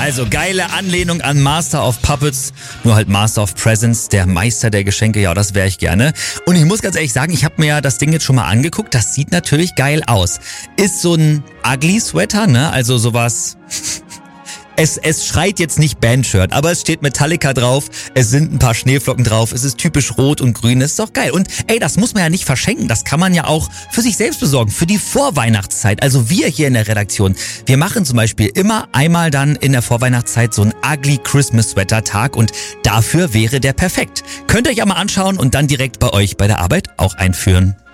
Also geile Anlehnung an Master of Puppets, nur halt Master of Presents, der Meister der Geschenke, ja, das wäre ich gerne. Und ich muss ganz ehrlich sagen, ich habe mir ja das Ding jetzt schon mal angeguckt, das sieht natürlich geil aus. Ist so ein Ugly Sweater, ne, also sowas... Es schreit jetzt nicht Bandshirt, aber es steht Metallica drauf, es sind ein paar Schneeflocken drauf, es ist typisch rot und grün, das ist doch geil. Und ey, das muss man ja nicht verschenken, das kann man ja auch für sich selbst besorgen, für die Vorweihnachtszeit. Also wir hier in der Redaktion, wir machen zum Beispiel immer einmal dann in der Vorweihnachtszeit so einen Ugly Christmas Sweater Tag und dafür wäre der perfekt. Könnt ihr euch ja mal anschauen und dann direkt bei euch bei der Arbeit auch einführen.